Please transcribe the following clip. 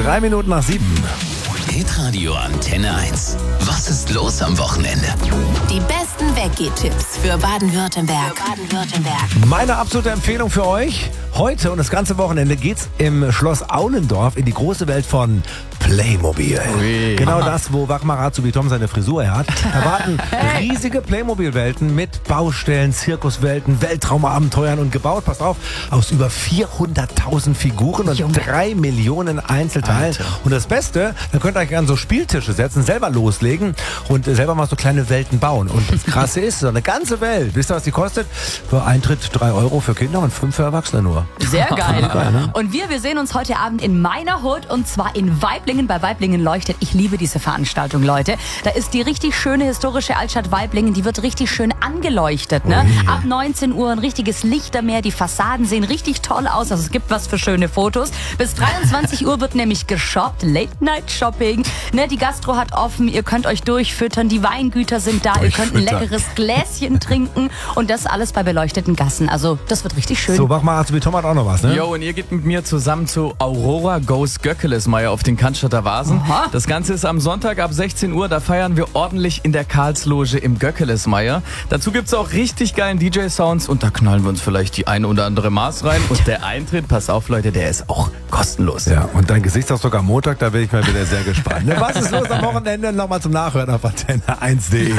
3 Minuten nach 7. Hitradio Antenne 1. Was ist los am Wochenende? Die besten Weggeh-Tipps für Baden-Württemberg. Meine absolute Empfehlung für euch. Heute und das ganze Wochenende geht's im Schloss Aulendorf in die große Welt von Playmobil. Ui. Genau das, wo Wachmar Azubi-Tom seine Frisur her hat. Da warten riesige Playmobil-Welten mit Baustellen, Zirkuswelten, Weltraumabenteuern und gebaut, passt auf, aus über 400.000 Figuren und 3 Millionen Einzelteilen. Alter. Und das Beste, da könnt ihr euch an so Spieltische setzen, selber loslegen und selber mal so kleine Welten bauen. Und das Krasse ist, so eine ganze Welt, wisst ihr, was die kostet? Für Eintritt 3 Euro für Kinder und 5 für Erwachsene nur. Sehr geil. Geil, ne? Und wir sehen uns heute Abend in meiner Hut und zwar in Waiblingen. Bei Waiblingen leuchtet. Ich liebe diese Veranstaltung, Leute. Da ist die richtig schöne historische Altstadt Waiblingen. Die wird richtig schön angeleuchtet. Ne? Ab 19 Uhr ein richtiges Lichtermeer. Die Fassaden sehen richtig toll aus. Also es gibt was für schöne Fotos. Bis 23 Uhr wird nämlich geshoppt. Late-Night-Shopping. Ne, die Gastro hat offen. Ihr könnt euch durchfüttern. Die Weingüter sind da. Ihr könnt ein leckeres Gläschen trinken. Und das alles bei beleuchteten Gassen. Also das wird richtig schön. So, Wachmar Azubi-Tom hat auch noch was, ne? Jo, und ihr geht mit mir zusammen zu Aurora Goes Göckelesmeier auf den Cannstatter Vasen. Aha. Das Ganze ist am Sonntag ab 16 Uhr. Da feiern wir ordentlich in der Karlsloge im Göckelesmeier. Dazu gibt's auch richtig geilen DJ-Sounds und da knallen wir uns vielleicht die ein oder andere Maß rein. Und der Eintritt, pass auf Leute, der ist auch kostenlos. Ja, und dein Gesichtsausdruck am Montag, da bin ich mal wieder sehr gespannt. Ne? Was ist los am Wochenende? Nochmal zum Nachhören auf antenne1.de.